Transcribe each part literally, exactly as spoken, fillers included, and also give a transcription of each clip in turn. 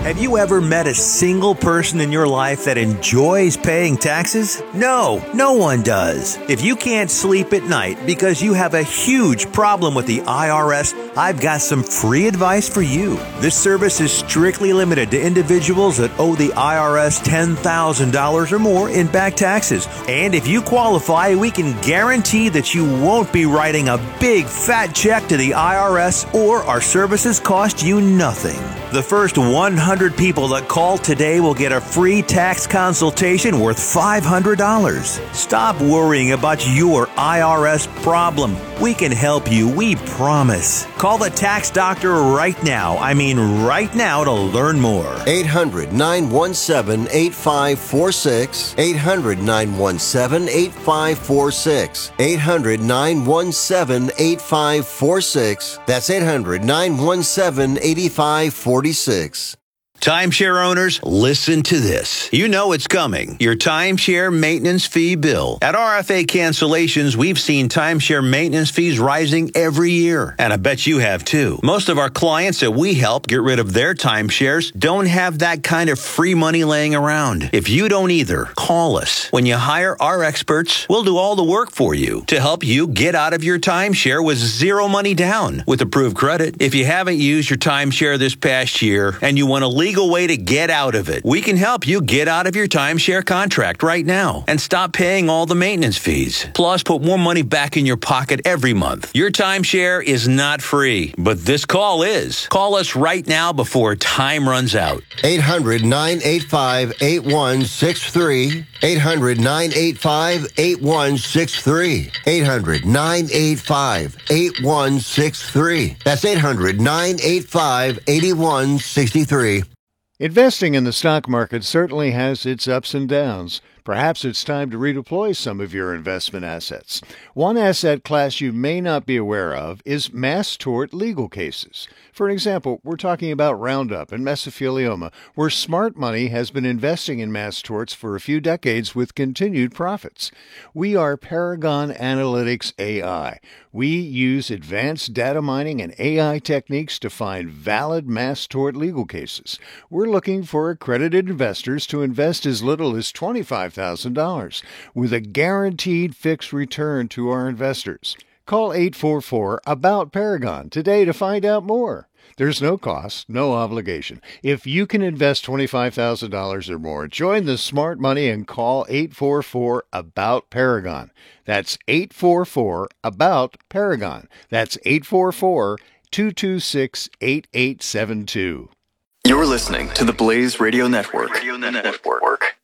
Have you ever met a single person in your life that enjoys paying taxes? No, no one does. If you can't sleep at night because you have a huge problem with the I R S, I've got some free advice for you. This service is strictly limited to individuals that owe the I R S ten thousand dollars or more in back taxes. And if you qualify, we can guarantee that you won't be writing a big fat check to the I R S, or our services cost you nothing. The first one hundred people that call today will get a free tax consultation worth five hundred dollars. Stop worrying about your I R S problem. We can help you, we promise. Call the tax doctor right now. I mean right now to learn more. eight hundred, nine one seven, eight five four six. eight hundred, nine one seven, eight five four six. eight hundred, nine one seven, eight five four six. That's eight hundred, nine one seven, eight five four six. Timeshare owners, listen to this. You know it's coming. Your timeshare maintenance fee bill. At R F A Cancellations, we've seen timeshare maintenance fees rising every year. And I bet you have too. Most of our clients that we help get rid of their timeshares don't have that kind of free money laying around. If you don't either, call us. When you hire our experts, we'll do all the work for you to help you get out of your timeshare with zero money down with approved credit. If you haven't used your timeshare this past year and you want to leave way to get out of it, we can help you get out of your timeshare contract right now and stop paying all the maintenance fees. Plus, put more money back in your pocket every month. Your timeshare is not free, but this call is. Call us right now before time runs out. eight hundred, nine eight five, eight one six three. eight hundred, nine eight five, eight one six three. eight hundred, nine eight five, eight one six three. That's eight hundred, nine eight five, eight one six three. Investing in the stock market certainly has its ups and downs. Perhaps it's time to redeploy some of your investment assets. One asset class you may not be aware of is mass tort legal cases. For example, we're talking about Roundup and mesothelioma, where smart money has been investing in mass torts for a few decades with continued profits. We are Paragon Analytics A I. We use advanced data mining and A I techniques to find valid mass tort legal cases. We're looking for accredited investors to invest as little as twenty-five thousand dollars with a guaranteed fixed return to our investors. Call eight four four, ABOUT Paragon today to find out more. There's no cost, no obligation. If you can invest twenty-five thousand dollars or more, join the smart money and call eight four four, ABOUT Paragon. That's eight four four, ABOUT Paragon. That's eight four four, two two six, eight eight seven two. You're listening to the Blaze Radio Network. Radio Network.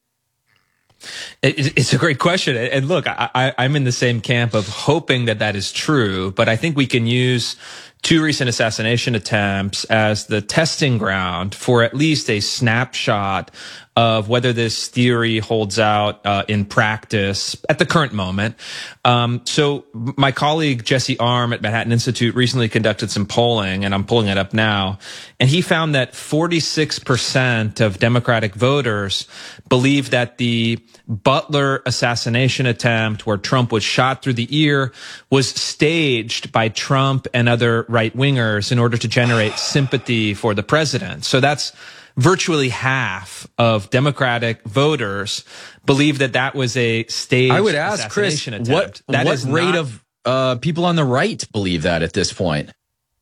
It's a great question. And look, I, I, I'm in the same camp of hoping that that is true, but I think we can use two recent assassination attempts as the testing ground for at least a snapshot of whether this theory holds out uh, in practice at the current moment. Um, so my colleague Jesse Arm at Manhattan Institute recently conducted some polling, and I'm pulling it up now, and he found that forty-six percent of Democratic voters believe that the Butler assassination attempt, where Trump was shot through the ear, was staged by Trump and other right-wingers in order to generate sympathy for the president. So that's virtually half of Democratic voters believe that that was a staged I would ask, Chris, attempt. what, that what is rate not, of uh, people on the right believe that at this point?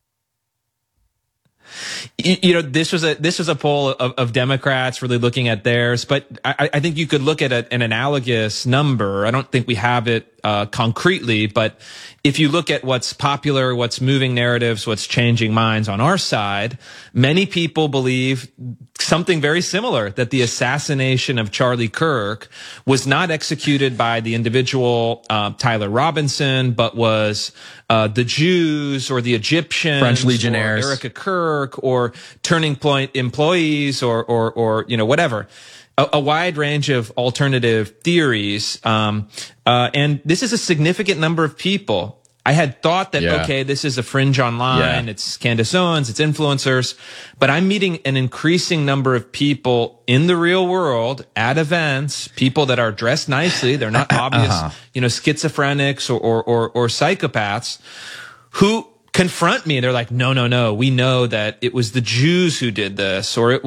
You know, this was a this was a poll of, of Democrats really looking at theirs, but I, I think you could look at a, an analogous number. I don't think we have it uh, concretely, but if you look at what's popular, what's moving narratives, what's changing minds on our side, many people believe something very similar, that the assassination of Charlie Kirk was not executed by the individual uh, Tyler Robinson, but was uh, the Jews or the Egyptians, French legionnaires, or Erica Kirk, or Turning Point employees, or or or you know whatever. A, a wide range of alternative theories, um, uh, and this is a significant number of people. I had thought that, yeah. okay, this is a fringe online, yeah. it's Candace Owens, it's influencers, but I'm meeting an increasing number of people in the real world at events, people that are dressed nicely, they're not obvious, uh-huh. you know, schizophrenics or, or, or, or psychopaths, who confront me. They're like, no, no, no, we know that it was the Jews who did this, or it